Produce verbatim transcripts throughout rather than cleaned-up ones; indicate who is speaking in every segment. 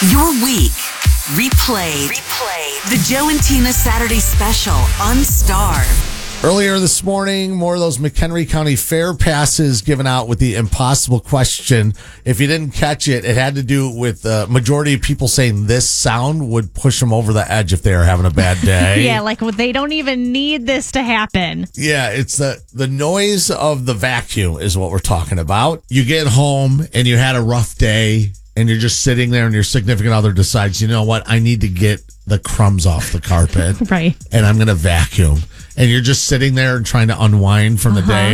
Speaker 1: Your week replayed. Replayed. The Joe and Tina Saturday Special on Star.
Speaker 2: Earlier this morning, more of those McHenry County Fair passes given out with the impossible question. If you didn't catch it, it had to do with the majority of people saying this sound would push them over the edge if they are having a bad day.
Speaker 3: Yeah, like well, they don't even need this to happen.
Speaker 2: Yeah, it's the, the noise of the vacuum is what we're talking about. You get home and you had a rough day and you're just sitting there and your significant other decides, you know what, I need to get the crumbs off the carpet.
Speaker 3: Right.
Speaker 2: And I'm going to vacuum. And you're just sitting there and trying to unwind from the
Speaker 3: uh-huh.
Speaker 2: day.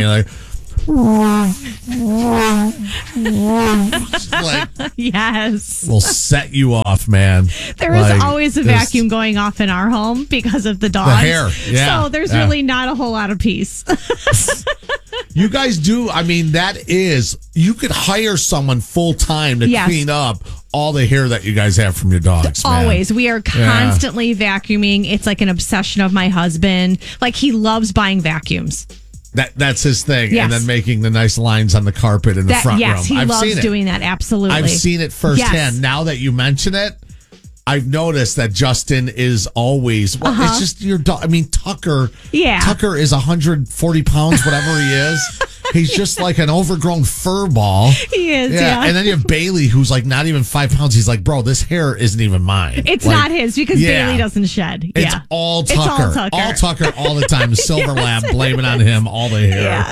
Speaker 2: Like, like,
Speaker 3: yes.
Speaker 2: will set you off, man.
Speaker 3: There
Speaker 2: like,
Speaker 3: is always a vacuum going off in our home because of the dogs.
Speaker 2: The hair, yeah.
Speaker 3: So there's
Speaker 2: yeah.
Speaker 3: really not a whole lot of peace.
Speaker 2: You guys do. I mean, that is, you could hire someone full time to yes. clean up all the hair that you guys have from your dogs. Man.
Speaker 3: Always. We are constantly yeah. vacuuming. It's like an obsession of my husband. Like he loves buying vacuums.
Speaker 2: That That's his thing.
Speaker 3: Yes.
Speaker 2: And then making the nice lines on the carpet in the
Speaker 3: that,
Speaker 2: front
Speaker 3: yes,
Speaker 2: room.
Speaker 3: He
Speaker 2: I've
Speaker 3: loves
Speaker 2: seen it.
Speaker 3: doing that. Absolutely.
Speaker 2: I've seen it firsthand.
Speaker 3: Yes.
Speaker 2: Now that you mention it, I've noticed that Justin is always, well,
Speaker 3: uh-huh.
Speaker 2: it's just your dog. I mean, Tucker,
Speaker 3: yeah.
Speaker 2: Tucker is one hundred forty pounds, whatever he is. He's just like an overgrown fur ball.
Speaker 3: He is, yeah. yeah.
Speaker 2: And then you have Bailey, who's like not even five pounds. He's like, bro, this hair isn't even mine.
Speaker 3: It's
Speaker 2: like,
Speaker 3: not his because yeah. Bailey doesn't shed. Yeah.
Speaker 2: It's all Tucker.
Speaker 3: It's all Tucker.
Speaker 2: All Tucker all the time. Silver
Speaker 3: yes.
Speaker 2: Lab, blaming on him, all the hair.
Speaker 3: Yeah.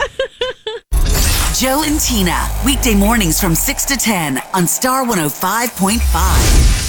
Speaker 1: Joe and Tina, weekday mornings from six to ten on Star one oh five point five.